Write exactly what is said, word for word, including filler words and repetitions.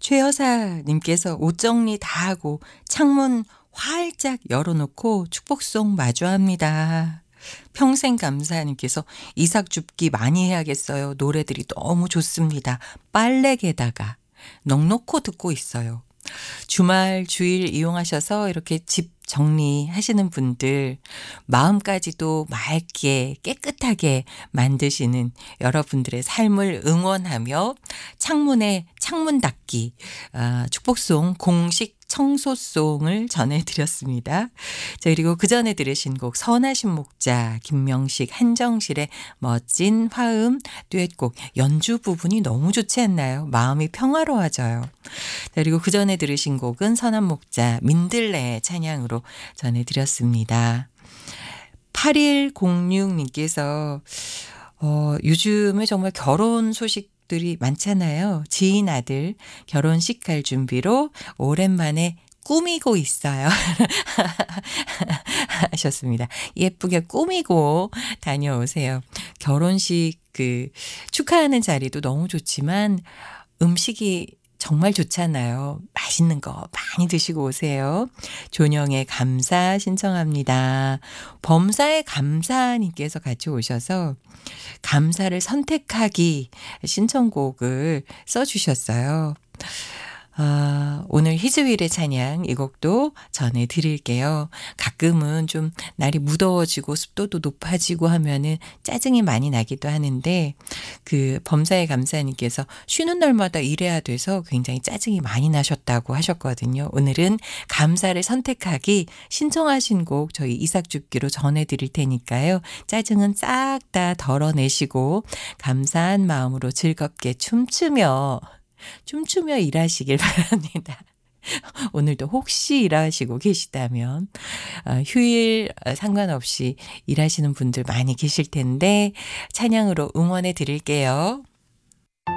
최 여사님께서 옷 정리 다 하고 창문 활짝 열어놓고 축복송 마주합니다. 평생 감사님께서 이삭 줍기 많이 해야겠어요. 노래들이 너무 좋습니다. 빨래개다가 넋놓고 듣고 있어요. 주말 주일 이용하셔서 이렇게 집 정리하시는 분들 마음까지도 맑게 깨끗하게 만드시는 여러분들의 삶을 응원하며 창문에 창문 닫기 아, 축복송 공식 청소송을 전해드렸습니다. 자, 그리고 그 전에 들으신 곡 선하신 목자 김명식 한정실의 멋진 화음 듀엣곡 연주 부분이 너무 좋지 않나요? 마음이 평화로워져요. 자, 그리고 그 전에 들으신 곡은 선한 목자 민들레 찬양으로 전해드렸습니다. 팔일공육 님께서 어, 요즘에 정말 결혼 소식들이 많잖아요. 지인 아들 결혼식 갈 준비로 오랜만에 꾸미고 있어요. 하셨습니다. 예쁘게 꾸미고 다녀오세요. 결혼식 그 축하하는 자리도 너무 좋지만 음식이 정말 좋잖아요. 맛있는 거 많이 드시고 오세요. 존영의 감사 신청합니다. 범사의 감사님께서 같이 오셔서 감사를 선택하기 신청곡을 써주셨어요. 아, 오늘 희즈윌의 찬양 이 곡도 전해드릴게요. 가끔은 좀 날이 무더워지고 습도도 높아지고 하면은 짜증이 많이 나기도 하는데 그 범사의 감사님께서 쉬는 날마다 일해야 돼서 굉장히 짜증이 많이 나셨다고 하셨거든요. 오늘은 감사를 선택하기 신청하신 곡 저희 이삭줍기로 전해드릴 테니까요. 짜증은 싹 다 덜어내시고 감사한 마음으로 즐겁게 춤추며 춤추며 일하시길 바랍니다. 오늘도 혹시 일하시고 계시다면 휴일 상관없이 일하시는 분들 많이 계실 텐데 찬양으로 응원해 드릴게요.